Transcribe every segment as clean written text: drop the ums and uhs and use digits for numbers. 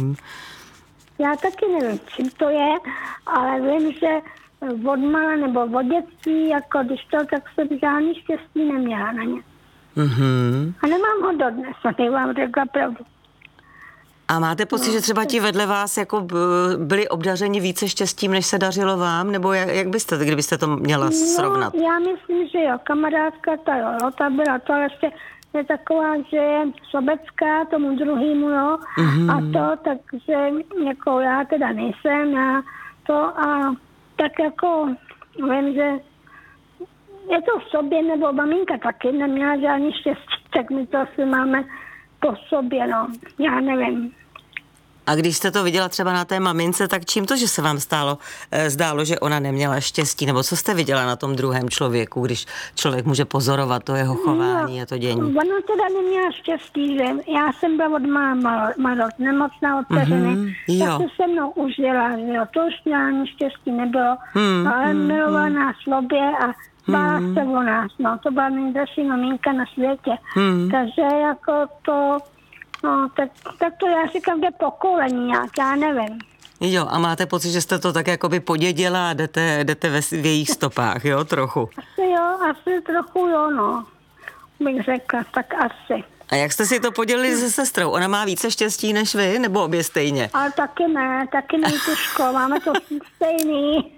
Já taky nevím, čím to je, ale vím, že od mala nebo od dětství, jako když to, tak jsem žádný štěstí neměla na ně. A nemám ho dodnes, tak vám řekla pravdu. A máte pocit, že třeba ti vedle vás jako byli obdařeni více štěstím, než se dařilo vám? Nebo jak byste, kdybyste to měla srovnat? No, já myslím, že jo, kamarádka ta byla to, ale ještě je taková, že je sobecká tomu druhýmu, jo, a to, takže jako já teda nejsem, já to a tak jako vím, že je to v sobě, nebo maminka taky neměla žádný štěstí, tak my to asi máme po sobě, no, já nevím. A když jste to viděla třeba na té mamince, tak čím to, že se vám zdálo, že ona neměla štěstí? Nebo co jste viděla na tom druhém člověku, když člověk může pozorovat to jeho chování a to dění? Ona teda neměla štěstí, že já jsem byla od máma nemocná od peřiny, tak se se mnou užila, že jo, to už žádný štěstí nebylo, ale milovala nás v sobě a bála se o nás, no, to byla nejdražší maminka na světě, takže jako to... No, tak to já říkám, jde pokolení nějak, já nevím. Jo, a máte pocit, že jste to tak jakoby podědila a jdete v jejich stopách, jo, trochu? Asi trochu jo, no, bych řekla, tak asi. A jak jste si to podělili se sestrou? Ona má více štěstí než vy, nebo obě stejně? Ale taky ne, těžko, máme to stejný.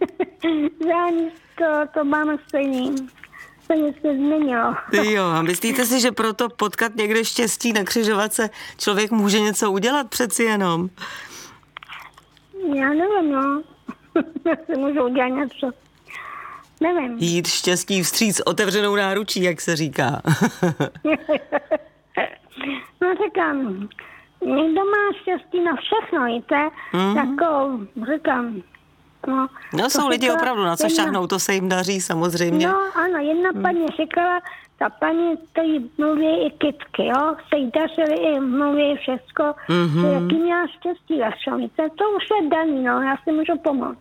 to máme stejný. To nic nezměnilo. Jo, a myslíte si, že proto potkat někde štěstí na křižovatce člověk může něco udělat přeci jenom? Já nevím, no. Já můžu udělat něco. Nevím. Jít štěstí vstříc otevřenou náručí, jak se říká. No říkám, někdo má štěstí na všechno, víte? Jako říkám, No jsou lidi opravdu, na co šahnou, to se jim daří samozřejmě. No ano, jedna paní říkala, ta paní, to jí mluví i kytky, jo, se jí dařily i mluví všecko, jaký měla štěstí a všem, víte, to už je daný, no, já si můžu pomoct.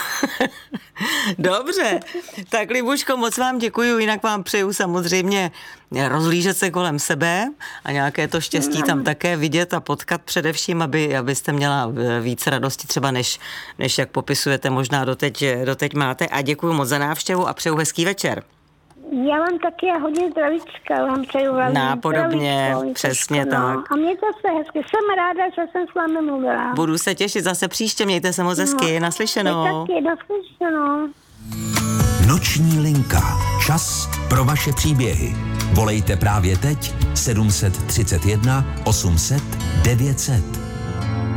Dobře, tak Libuško, moc vám děkuju, jinak vám přeju samozřejmě rozlížet se kolem sebe a nějaké to štěstí tam také vidět a potkat především, abyste měla víc radosti třeba než jak popisujete, možná doteď máte a děkuju moc za návštěvu a přeju hezký večer. Já vám taky hodně zdravíčka, vám přeju velmi nápodobně, přesně tak. A mějte se hezky, jsem ráda, že jsem s vámi mluvila. Budu se těšit zase příště, mějte se moc hezky, naslyšenou. Taky, naslyšenou. Noční linka, čas pro vaše příběhy. Volejte právě teď 731 800 900.